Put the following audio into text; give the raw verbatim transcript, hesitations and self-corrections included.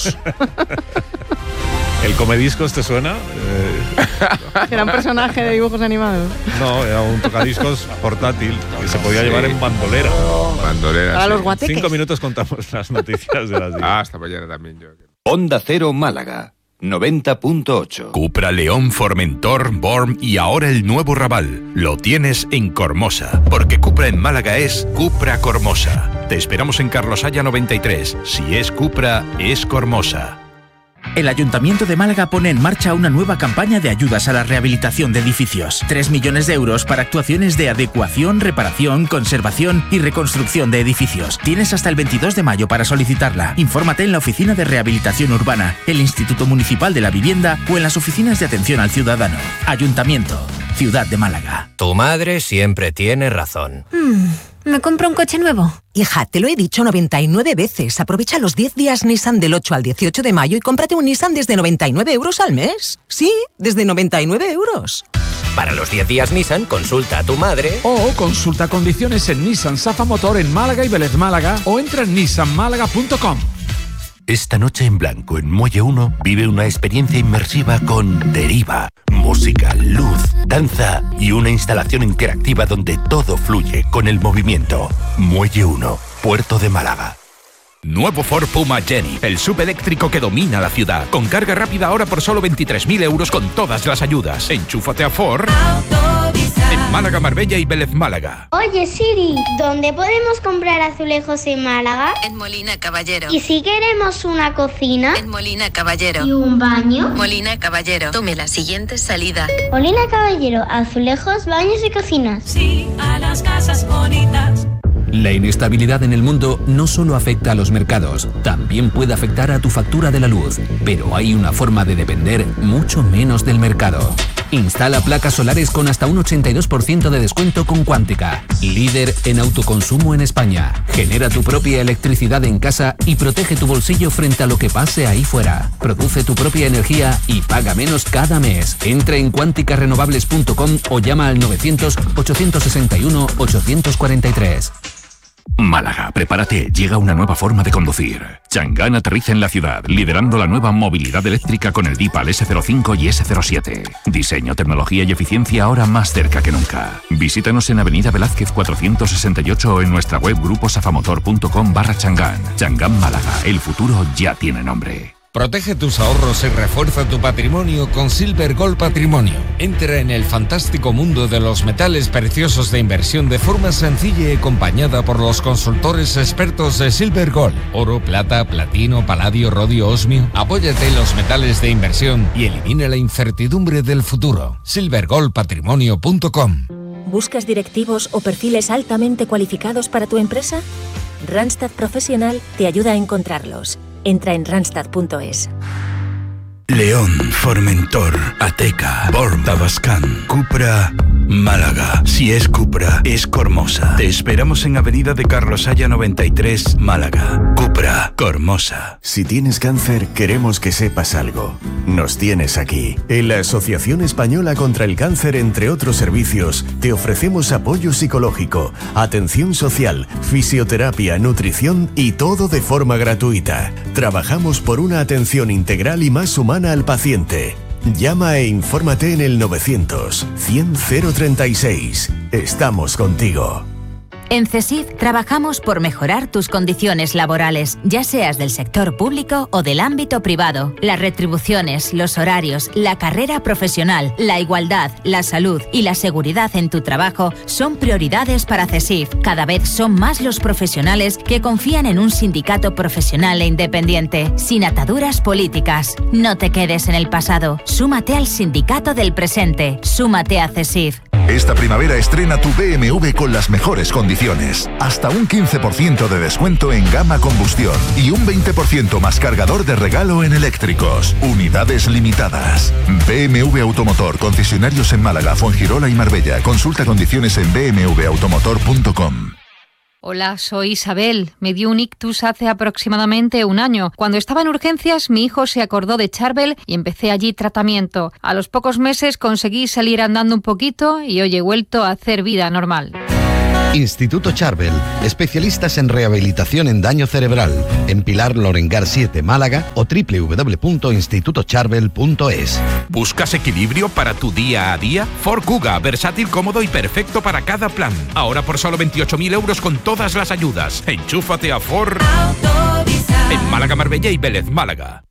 ¿El Comediscos te suena? Eh... Era un personaje de dibujos animados. No, era un tocadiscos portátil que se podía sí. llevar en bandolera. Oh, bandolera. Para sí. los guateques. Cinco minutos contamos las noticias de las diez. Ah, hasta mañana también yo. Onda Cero Málaga, noventa punto ocho. Cupra, León, Formentor, Born y ahora el nuevo Raval. Lo tienes en Cormosa, porque Cupra en Málaga es Cupra Cormosa. Te esperamos en Carlos Haya noventa y tres. Si es Cupra, es Cormosa. El Ayuntamiento de Málaga pone en marcha una nueva campaña de ayudas a la rehabilitación de edificios. Tres millones de euros para actuaciones de adecuación, reparación, conservación y reconstrucción de edificios. Tienes hasta el veintidós de mayo para solicitarla. Infórmate en la Oficina de Rehabilitación Urbana, el Instituto Municipal de la Vivienda o en las oficinas de atención al ciudadano. Ayuntamiento, Ciudad de Málaga. Tu madre siempre tiene razón. Mm. ¿Me compro un coche nuevo? Hija, te lo he dicho noventa y nueve veces. Aprovecha los diez días Nissan del ocho al dieciocho de mayo y cómprate un Nissan desde noventa y nueve euros al mes. Sí, desde noventa y nueve euros. Para los diez días Nissan, consulta a tu madre. O consulta condiciones en Nissan Safa Motor en Málaga y Vélez Málaga o entra en nissan málaga punto com. Esta noche en blanco en Muelle uno vive una experiencia inmersiva con Deriva, música, luz, danza y una instalación interactiva donde todo fluye con el movimiento. Muelle uno, Puerto de Málaga. Nuevo Ford Puma Jenny, el subeléctrico que domina la ciudad. Con carga rápida ahora por solo veintitrés mil euros con todas las ayudas. Enchúfate a Ford en Málaga, Marbella y Vélez Málaga. Oye Siri, ¿dónde podemos comprar azulejos en Málaga? En Molina Caballero. ¿Y si queremos una cocina? En Molina Caballero. ¿Y un baño? Molina Caballero. Tome la siguiente salida. Molina Caballero, azulejos, baños y cocinas. Sí, a las casas bonitas. La inestabilidad en el mundo no solo afecta a los mercados, también puede afectar a tu factura de la luz, pero hay una forma de depender mucho menos del mercado. Instala placas solares con hasta un ochenta y dos por ciento de descuento con Cuántica, líder en autoconsumo en España. Genera tu propia electricidad en casa y protege tu bolsillo frente a lo que pase ahí fuera. Produce tu propia energía y paga menos cada mes. Entra en cuántica renovables punto com o llama al novecientos, ochocientos sesenta y uno, ochocientos cuarenta y tres. Málaga, prepárate, llega una nueva forma de conducir. Changán aterriza en la ciudad, liderando la nueva movilidad eléctrica con el Deepal ese cero cinco y ese cero siete. Diseño, tecnología y eficiencia ahora más cerca que nunca. Visítanos en Avenida Velázquez cuatrocientos sesenta y ocho o en nuestra web gruposafamotor.com barra Changán. Changán Málaga, el futuro ya tiene nombre. Protege tus ahorros y refuerza tu patrimonio con Silver Gold Patrimonio. Entra en el fantástico mundo de los metales preciosos de inversión de forma sencilla y acompañada por los consultores expertos de Silver Gold. Oro, plata, platino, paladio, rodio, osmio. Apóyate en los metales de inversión y elimina la incertidumbre del futuro. silver gold patrimonio punto com. ¿Buscas directivos o perfiles altamente cualificados para tu empresa? Randstad Profesional te ayuda a encontrarlos. Entra en randstad punto es. León, Formentor, Ateca, Born, Tabascan, Cupra, Málaga. Si es Cupra, es Cormosa. Te esperamos en Avenida de Carlos Haya noventa y tres, Málaga. Cupra, Cormosa. Si tienes cáncer, queremos que sepas algo. Nos tienes aquí. En la Asociación Española contra el Cáncer, entre otros servicios, te ofrecemos apoyo psicológico, atención social, fisioterapia, nutrición y todo de forma gratuita. Trabajamos por una atención integral y más humana al paciente. Llama e infórmate en el novecientos, cien, cero treinta y seis. Estamos contigo. En CESIF trabajamos por mejorar tus condiciones laborales, ya seas del sector público o del ámbito privado. Las retribuciones, los horarios, la carrera profesional, la igualdad, la salud y la seguridad en tu trabajo son prioridades para CESIF. Cada vez son más los profesionales que confían en un sindicato profesional e independiente, sin ataduras políticas. No te quedes en el pasado. Súmate al sindicato del presente. Súmate a CESIF. Esta primavera estrena tu B M W con las mejores condiciones. Hasta un quince por ciento de descuento en gama combustión y un veinte por ciento más cargador de regalo en eléctricos. Unidades limitadas. B M W Automotor, concesionarios en Málaga, Fuengirola y Marbella. Consulta condiciones en b m w automotor punto com. Hola, soy Isabel. Me dio un ictus hace aproximadamente un año. Cuando estaba en urgencias, mi hijo se acordó de Charbel y empecé allí tratamiento. A los pocos meses conseguí salir andando un poquito y hoy he vuelto a hacer vida normal. Instituto Charbel, especialistas en rehabilitación en daño cerebral, en Pilar Lorengar siete, Málaga, o doble u doble u doble u punto instituto charbel punto es. ¿Buscas equilibrio para tu día a día? Ford Kuga, versátil, cómodo y perfecto para cada plan. Ahora por solo veintiocho mil euros con todas las ayudas. Enchúfate a Ford en Málaga, Marbella y Vélez, Málaga.